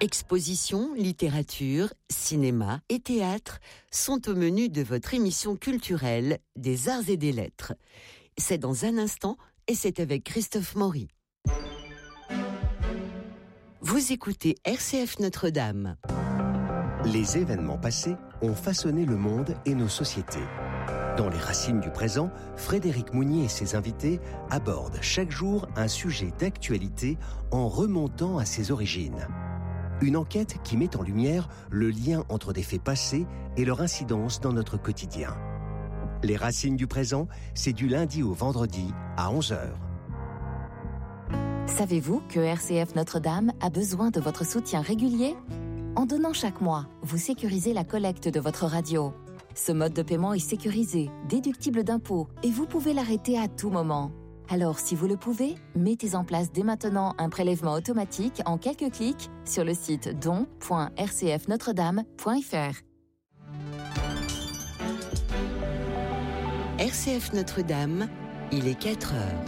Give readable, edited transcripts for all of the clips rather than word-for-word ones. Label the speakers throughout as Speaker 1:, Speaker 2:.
Speaker 1: Expositions, littérature, cinéma et théâtre sont au menu de votre émission culturelle des Arts et des Lettres. C'est dans un instant et c'est avec Christophe Maury. Vous écoutez RCF Notre-Dame.
Speaker 2: Les événements passés ont façonné le monde et nos sociétés. Dans Les Racines du présent, Frédéric Mounier et ses invités abordent chaque jour un sujet d'actualité en remontant à ses origines. Une enquête qui met en lumière le lien entre des faits passés et leur incidence dans notre quotidien. Les Racines du présent, c'est du lundi au vendredi à 11h.
Speaker 3: Savez-vous que RCF Notre-Dame a besoin de votre soutien régulier ? En donnant chaque mois, vous sécurisez la collecte de votre radio. Ce mode de paiement est sécurisé, déductible d'impôts et vous pouvez l'arrêter à tout moment. Alors, si vous le pouvez, mettez en place dès maintenant un prélèvement automatique en quelques clics sur le site don.rcfnotredame.fr.
Speaker 1: RCF Notre-Dame, il est 4 heures.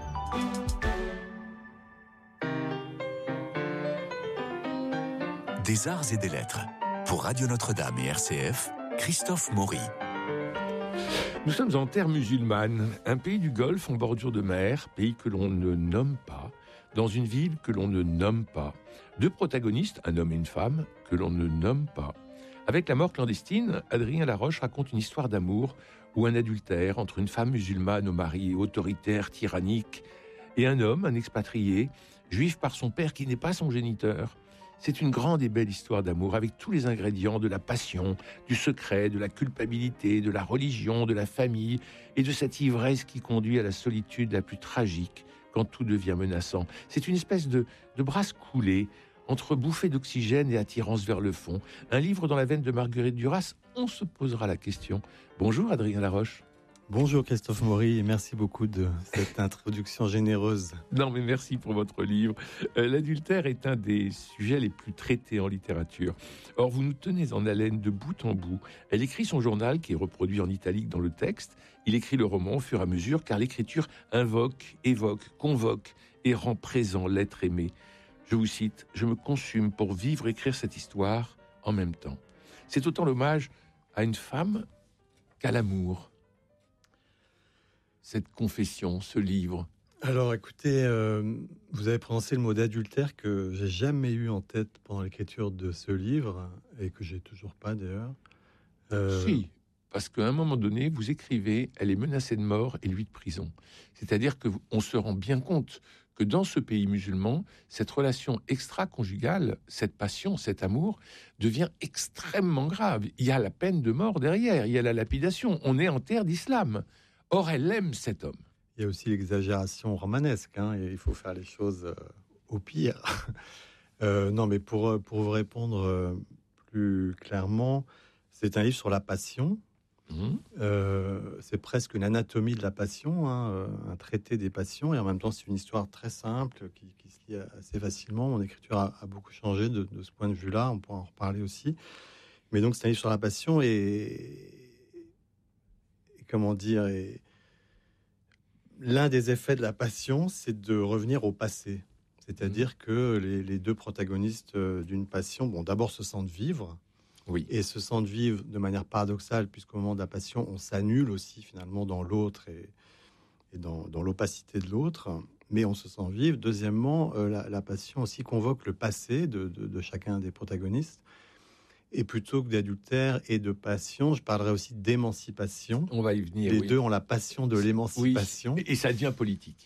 Speaker 4: Des Arts et des Lettres. Pour Radio Notre-Dame et RCF, Christophe Maury.
Speaker 5: Nous sommes en terre musulmane, un pays du Golfe en bordure de mer, pays que l'on ne nomme pas, dans une ville que l'on ne nomme pas. Deux protagonistes, un homme et une femme, que l'on ne nomme pas. Avec La mort clandestine, Adrien Laroche raconte une histoire d'amour ou un adultère entre une femme musulmane au mari autoritaire, tyrannique, et un homme, un expatrié, juif par son père qui n'est pas son géniteur. C'est une grande et belle histoire d'amour avec tous les ingrédients de la passion, du secret, de la culpabilité, de la religion, de la famille et de cette ivresse qui conduit à la solitude la plus tragique quand tout devient menaçant. C'est une espèce de brasse coulée entre bouffée d'oxygène et attirance vers le fond. Un livre dans la veine de Marguerite Duras, on se posera la question. Bonjour Adrien Laroche.
Speaker 6: Bonjour Christophe Maury et merci beaucoup de cette introduction généreuse.
Speaker 5: Non mais merci pour votre livre. L'adultère est un des sujets les plus traités en littérature. Or vous nous tenez en haleine de bout en bout. Elle écrit son journal qui est reproduit en italique dans le texte. Il écrit le roman au fur et à mesure car l'écriture invoque, évoque, convoque et rend présent l'être aimé. Je vous cite, « Je me consume pour vivre, écrire cette histoire en même temps. » C'est autant l'hommage à une femme qu'à l'amour. Cette confession, ce livre.
Speaker 6: Alors écoutez, vous avez prononcé le mot d'adultère que j'ai jamais eu en tête pendant l'écriture de ce livre et que j'ai toujours pas d'ailleurs.
Speaker 5: Si, parce qu'à un moment donné, vous écrivez, elle est menacée de mort et lui de prison. C'est-à-dire que on se rend bien compte que dans ce pays musulman, cette relation extra-conjugale, cette passion, cet amour, devient extrêmement grave. Il y a la peine de mort derrière, il y a la lapidation. On est en terre d'islam. Or, elle aime cet homme.
Speaker 6: Il y a aussi l'exagération romanesque, et il faut faire les choses au pire. Non, mais pour vous répondre plus clairement, c'est un livre sur la passion. C'est presque une anatomie de la passion, un traité des passions, et en même temps, c'est une histoire très simple qui se lit assez facilement. Mon écriture a beaucoup changé de ce point de vue-là, on pourra en reparler aussi. Mais donc, c'est un livre sur la passion et comment dire, et l'un des effets de la passion, c'est de revenir au passé. C'est-à-dire que les deux protagonistes d'une passion, d'abord se sentent vivre, et se sentent vivre de manière paradoxale, puisqu'au moment de la passion, on s'annule aussi finalement dans l'autre et dans l'opacité de l'autre, mais on se sent vivre. Deuxièmement, la passion aussi convoque le passé de chacun des protagonistes. Et plutôt que d'adultère et de passion, je parlerai aussi d'émancipation.
Speaker 5: On va y venir.
Speaker 6: Les deux ont la passion de l'émancipation.
Speaker 5: Oui. Et ça devient politique.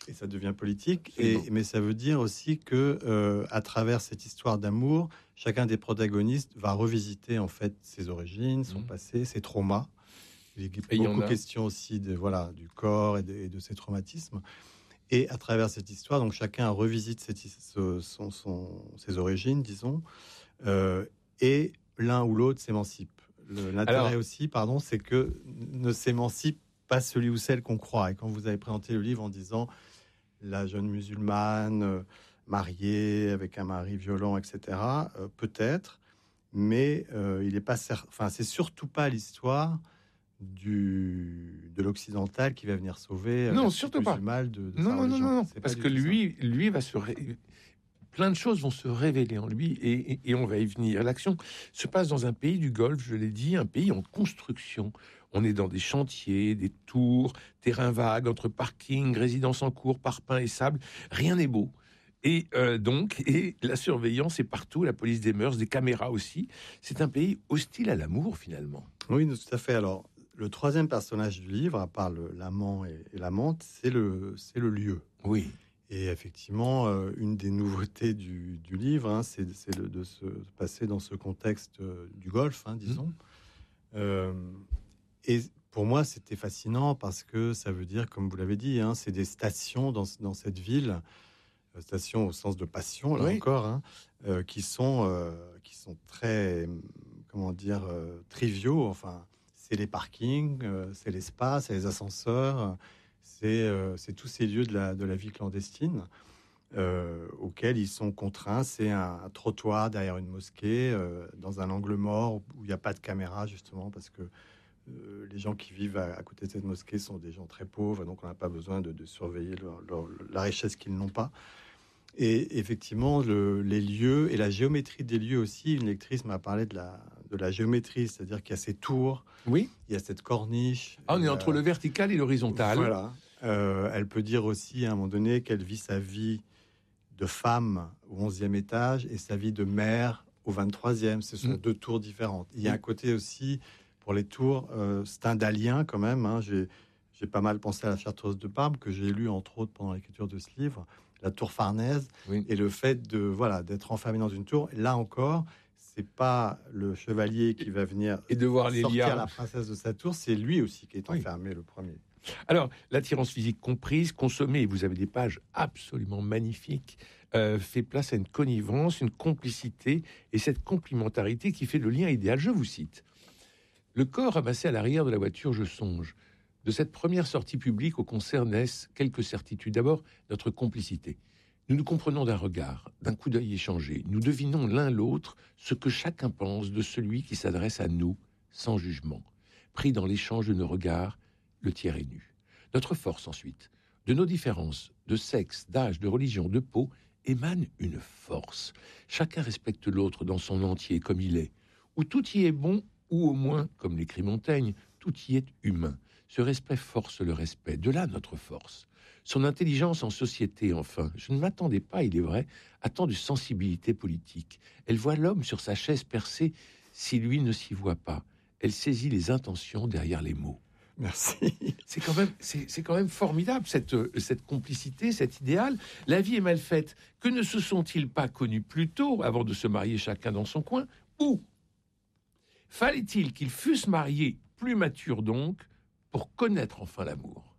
Speaker 6: Mais ça veut dire aussi que, à travers cette histoire d'amour, chacun des protagonistes va revisiter en fait ses origines, son passé, ses traumas. Il est beaucoup question aussi du corps et de ses traumatismes. Et à travers cette histoire, donc chacun revisite ses origines, disons, et l'un ou l'autre s'émancipe. L'intérêt aussi, c'est que ne s'émancipe pas celui ou celle qu'on croit. Et quand vous avez présenté le livre en disant la jeune musulmane mariée avec un mari violent, etc., peut-être, mais il n'est pas certain. Enfin, c'est surtout pas l'histoire de l'occidental qui va venir sauver
Speaker 5: non, surtout pas.
Speaker 6: musulmane de
Speaker 5: non,
Speaker 6: sa religion.
Speaker 5: Non, parce que lui va se plein de choses vont se révéler en lui et on va y venir. L'action se passe dans un pays du Golfe, je l'ai dit, un pays en construction. On est dans des chantiers, des tours, terrains vagues, entre parking, résidences en cours, parpaings et sable. Rien n'est beau. Et la surveillance est partout, la police des mœurs, des caméras aussi. C'est un pays hostile à l'amour, finalement.
Speaker 6: Oui, tout à fait. Alors, le troisième personnage du livre, à part l'amant et l'amante, c'est le lieu.
Speaker 5: Oui.
Speaker 6: Et effectivement, une des nouveautés du livre, hein, c'est de se passer dans ce contexte du Golfe, hein, disons. Et pour moi, c'était fascinant parce que ça veut dire, comme vous l'avez dit, hein, c'est des stations dans cette ville, stations au sens de passion, là encore, hein, qui sont très, comment dire, triviaux. Enfin, c'est les parkings, c'est les spas, c'est les ascenseurs, c'est tous ces lieux de la vie clandestine auxquels ils sont contraints. C'est un trottoir derrière une mosquée, dans un angle mort où il n'y a pas de caméra, justement, parce que les gens qui vivent à côté de cette mosquée sont des gens très pauvres, donc on n'a pas besoin de surveiller la richesse qu'ils n'ont pas. Et effectivement, les lieux et la géométrie des lieux aussi. Une lectrice m'a parlé de la géométrie, c'est-à-dire qu'il y a ces tours, il y a cette corniche.
Speaker 5: On est entre le vertical et l'horizontal.
Speaker 6: Voilà. Elle peut dire aussi à un moment donné qu'elle vit sa vie de femme au 11e étage et sa vie de mère au 23e. Ce sont deux tours différentes. Il y a un côté aussi, pour les tours, stendhalien quand même. Hein. J'ai pas mal pensé à la Chartreuse de Parme, que j'ai lu entre autres pendant l'écriture de ce livre, la tour Farnèse, et le fait d'être enfermé dans une tour. Là encore, c'est pas le chevalier qui va venir
Speaker 5: et de voir
Speaker 6: sortir la princesse de sa tour, c'est lui aussi qui est enfermé, le premier.
Speaker 5: Alors, l'attirance physique comprise, consommée, et vous avez des pages absolument magnifiques, fait place à une connivence, une complicité et cette complémentarité qui fait le lien idéal. Je vous cite. Le corps amassé à l'arrière de la voiture, je songe. De cette première sortie publique au concert naissent quelques certitudes. D'abord, notre complicité. Nous nous comprenons d'un regard, d'un coup d'œil échangé. Nous devinons l'un l'autre ce que chacun pense de celui qui s'adresse à nous sans jugement. Pris dans l'échange de nos regards, le tiers est nu. Notre force ensuite, de nos différences, de sexe, d'âge, de religion, de peau, émane une force. Chacun respecte l'autre dans son entier comme il est. Où tout y est bon, ou au moins, comme l'écrit Montaigne, tout y est humain. Ce respect force le respect, de là notre force. Son intelligence en société, enfin. Je ne m'attendais pas, il est vrai, à tant de sensibilité politique. Elle voit l'homme sur sa chaise percée si lui ne s'y voit pas. Elle saisit les intentions derrière les mots.
Speaker 6: Merci.
Speaker 5: C'est quand même formidable, cette complicité, cet idéal. La vie est mal faite. Que ne se sont-ils pas connus plus tôt, avant de se marier chacun dans son coin? Ou fallait-il qu'ils fussent mariés, plus matures donc, pour connaître enfin l'amour?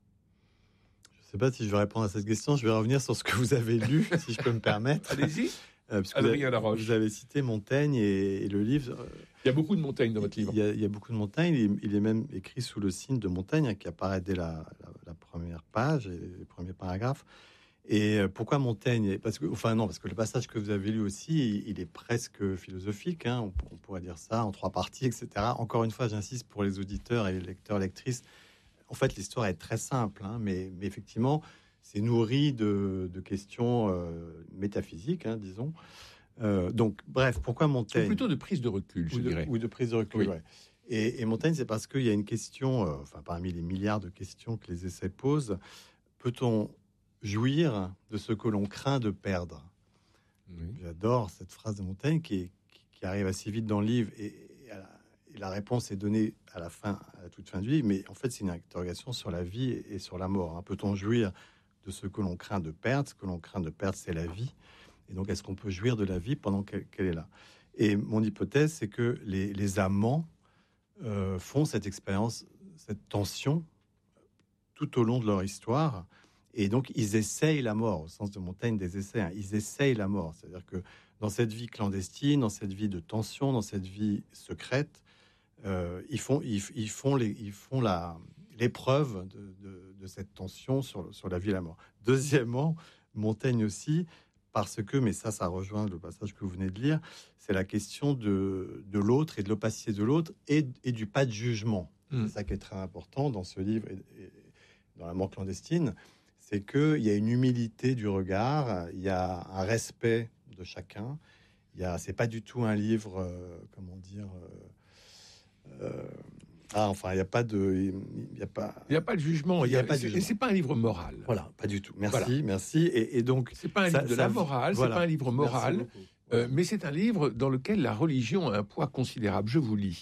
Speaker 6: Je ne sais pas si je vais répondre à cette question. Je vais revenir sur ce que vous avez lu, si je peux me permettre.
Speaker 5: Allez-y.
Speaker 6: Parce que vous avez cité Montaigne et le livre.
Speaker 5: Il y a beaucoup de Montaigne dans votre livre.
Speaker 6: Il y a beaucoup de Montaigne. Il est même écrit sous le signe de Montaigne, hein, qui apparaît dès la première page et les premiers paragraphes. Et pourquoi Montaigne? Parce que le passage que vous avez lu aussi, il est presque philosophique. Hein, on pourrait dire ça en 3 parties, etc. Encore une fois, j'insiste pour les auditeurs et les lecteurs, lectrices. En fait, l'histoire est très simple, hein, mais effectivement, c'est nourri de questions métaphysiques, hein, disons. Donc, bref, pourquoi Montaigne?
Speaker 5: Ou plutôt de prise de recul, je dirais.
Speaker 6: Ou de prise de recul, oui. Ouais. Et Montaigne, c'est parce qu'il y a une question, parmi les milliards de questions que les essais posent, peut-on jouir de ce que l'on craint de perdre? J'adore cette phrase de Montaigne qui arrive assez vite dans le livre, et la réponse est donnée à la toute fin du livre, mais en fait, c'est une interrogation sur la vie et sur la mort. Hein. Peut-on jouir de ce que l'on craint de perdre? Ce que l'on craint de perdre, c'est la vie. Et donc, est-ce qu'on peut jouir de la vie pendant qu'elle est là? Et mon hypothèse, c'est que les amants font cette expérience, cette tension, tout au long de leur histoire. Et donc, ils essayent la mort, au sens de Montaigne des essais. Hein. Ils essayent la mort. C'est-à-dire que dans cette vie clandestine, dans cette vie de tension, dans cette vie secrète, ils font l'épreuve de cette tension sur la vie et la mort. Deuxièmement, Montaigne aussi, parce que, mais ça rejoint le passage que vous venez de lire, c'est la question de l'autre et de l'opacité de l'autre et du pas de jugement. C'est ça qui est très important dans ce livre et dans la mort clandestine, c'est qu'il y a une humilité du regard, il y a un respect de chacun. C'est pas du tout un livre, comment dire. Il n'y a pas de, il y a pas
Speaker 5: de jugement. C'est pas un livre moral.
Speaker 6: Voilà, pas du tout. Merci. Et donc,
Speaker 5: c'est pas un livre de la morale. C'est pas un livre moral. Mais c'est un livre dans lequel la religion a un poids considérable. Je vous lis.